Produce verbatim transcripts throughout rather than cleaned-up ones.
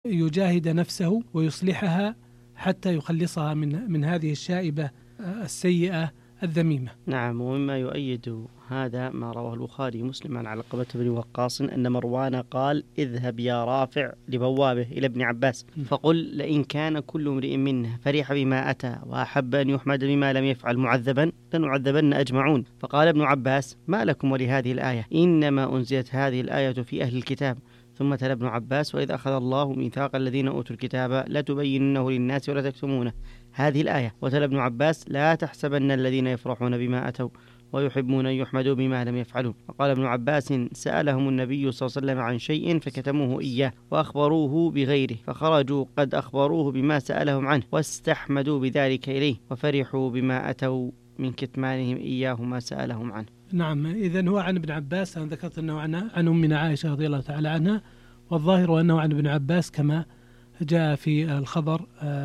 يجاهد نفسه ويصلحها حتى يخلصها من من هذه الشائبة السيئة الذميمة. نعم. ومما يؤيد هذا ما رواه البخاري مسلم عن علقمة بن وقاص أن مروان قال: اذهب يا رافع لبوابه إلى ابن عباس فقل: لئن كان كل امرئ منه فرح بما أتى وأحب أن يحمد بما لم يفعل معذبا لنعذبن أجمعون. فقال ابن عباس: ما لكم ولهذه الآية؟ إنما أنزلت هذه الآية في أهل الكتاب. ثم تلا ابن عباس: وإذ أخذ الله ميثاق الذين أوتوا الكتاب لتبيننه للناس ولا تكتمونه، هذه الآية. وتلا ابن عباس: لا تحسبن الذين يفرحون بما أتوا ويحبون أن يحمدوا بما لم يفعلوا. وقال ابن عباس: سألهم النبي صلى الله عليه وسلم عن شيء فكتموه إياه وأخبروه بغيره، فخرجوا قد أخبروه بما سألهم عنه واستحمدوا بذلك إليه وفرحوا بما أتوا من كتمانهم إياه ما سألهم عنه. نعم. إذن هو عن ابن عباس. أنا ذكرت أنه عن عن أمنا عائشة رضي الله تعالى عنها، والظاهر أنه عن ابن عباس كما جاء في الخبر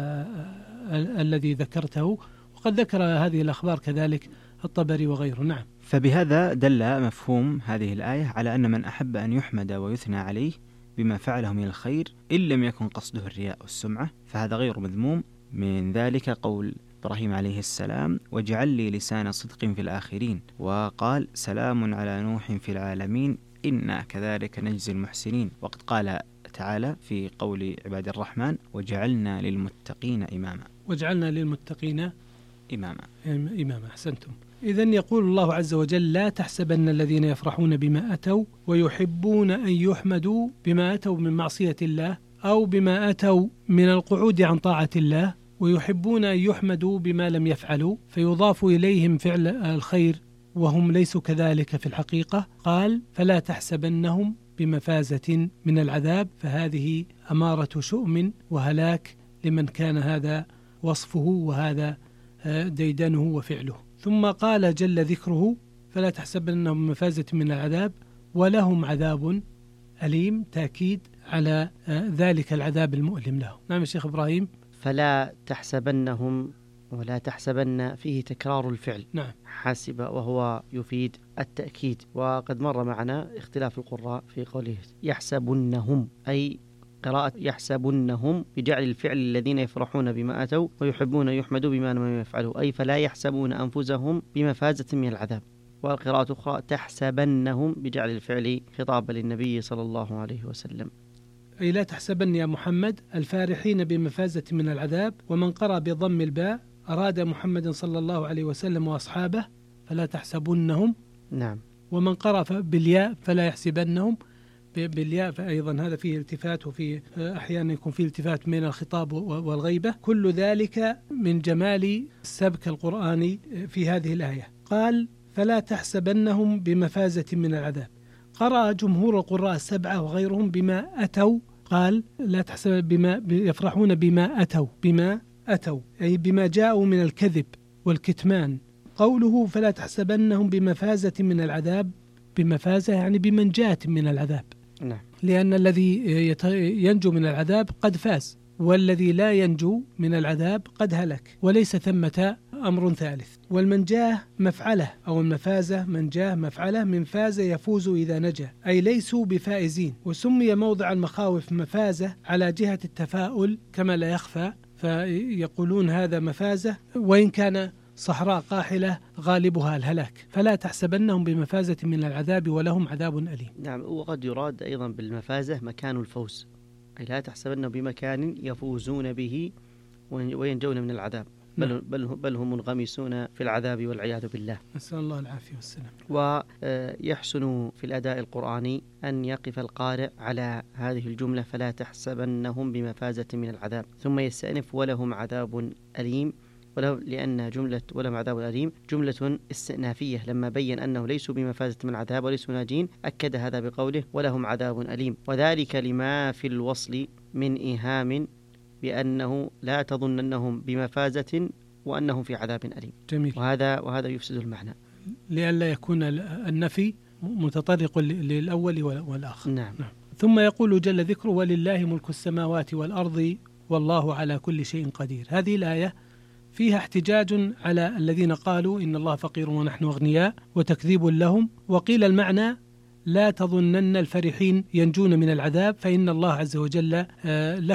الذي ذكرته، وقد ذكر هذه الأخبار كذلك الطبري وغيره. نعم. فبهذا دل مفهوم هذه الآية على أن من أحب أن يحمد ويثنى عليه بما فعله من الخير إن لم يكن قصده الرياء والسمعة فهذا غير مذموم. من ذلك قول إبراهيم عليه السلام: واجعل لي لسان صدق في الآخرين. وقال: سلام على نوح في العالمين إنا كذلك نجزي المحسنين. وقد قال تعالى في قول عباد الرحمن: وجعلنا للمتقين إماما. وجعلنا للمتقين إماما. إماما. أحسنتم. إذن يقول الله عز وجل: لا تحسبن الذين يفرحون بما أتوا ويحبون أن يحمدوا بما أتوا من معصية الله أو بما أتوا من القعود عن طاعة الله، ويحبون أن يحمدوا بما لم يفعلوا، فيضاف إليهم فعل الخير وهم ليسوا كذلك في الحقيقة. قال: فلا تحسبنهم بمفازة من العذاب، فهذه أمارة شؤم وهلاك لمن كان هذا وصفه وهذا ديدنه وفعله. ثم قال جل ذكره: فلا تحسبنهم بمفازة من العذاب ولهم عذاب أليم، تأكيد على ذلك العذاب المؤلم له. نعم الشيخ إبراهيم. فلا تحسبنهم، ولا تحسبن فيه تكرار الفعل. نعم. حاسب وهو يفيد التأكيد. وقد مر معنا اختلاف القراء في قوله يحسبنهم، أي قراءة يحسبنهم بجعل الفعل الذين يفرحون بما أتوا ويحبون يحمدوا بما لم يفعلوا، أي فلا يحسبون أنفسهم بمفازة من العذاب. والقراءة أخرى تحسبنهم بجعل الفعل خطابا للنبي صلى الله عليه وسلم، أي لا تحسبن يا محمد الفارحين بمفازة من العذاب. ومن قرأ بضم الباء أراد محمد صلى الله عليه وسلم وأصحابه فلا تحسبنهم. نعم. ومن قرأ بالياء فلا يحسبنهم بالياء، فأيضا هذا فيه التفات، وفي أحيانا يكون فيه التفات من الخطاب والغيبة. كل ذلك من جمال السبك القرآني في هذه الآية. قال: فلا تحسبنهم بمفازة من العذاب. قرأ جمهور القراء السبعة وغيرهم بما أتوا، قال: لا تحسب بما يفرحون بما أتوا، بما أتوا أي بما جاءوا من الكذب والكتمان. قوله فلا تحسبنهم بمفازة من العذاب، بمفازة يعني بمنجاة من العذاب. نعم. لأن الذي ينجو من العذاب قد فاز، والذي لا ينجو من العذاب قد هلك، وليس ثمة أمر ثالث. والمنجاه مفعلة، أو المفازة منجاه مفعلة من فاز يفوز إذا نجا، أي ليسوا بفائزين. وسمي موضع المخاوف مفازة على جهة التفاؤل كما لا يخفى، فيقولون هذا مفازة وإن كان صحراء قاحلة غالبها الهلاك. فلا تحسبنهم بمفازة من العذاب ولهم عذاب أليم. نعم. وقد يراد أيضا بالمفازة مكان الفوز، أي لا تحسبنهم بمكان يفوزون به وينجون من العذاب، بل, بل, بل هم منغمسون في العذاب والعياذ بالله، نسأل الله العافية والسلام. ويحسن في الأداء القرآني أن يقف القارئ على هذه الجملة فلا تحسبنهم بمفازة من العذاب، ثم يستأنف ولهم عذاب أليم، لأن جملة ولهم عذاب أليم جملة استئنافية. لما بين أنه ليسوا بمفازة من العذاب وليسوا ناجين أكد هذا بقوله ولهم عذاب أليم، وذلك لما في الوصل من إيهام بأنه لا تظن أنهم بمفازة وأنهم في عذاب أليم. جميل. وهذا وهذا يفسد المعنى لئلا يكون النفي متطرق للأول والآخر. نعم. نعم. ثم يقول جل ذكره: ولله ملك السماوات والأرض والله على كل شيء قدير. هذه الآية فيها احتجاج على الذين قالوا إن الله فقير ونحن أغنياء، وتكذيب لهم. وقيل المعنى لا تظنن الفرحين ينجون من العذاب، فإن الله عز وجل له